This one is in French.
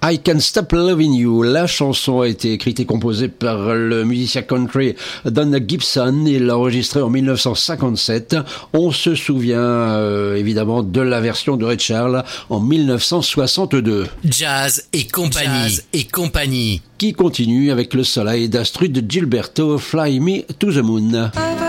I Can't Stop Loving You. La chanson a été écrite et composée par le musicien country Don Gibson. Il l'a enregistrée en 1957. On se souvient évidemment de la version de Ray Charles en 1962. Jazz et compagnie. Qui continue avec le soleil d'Astrud Gilberto, Fly Me to the Moon.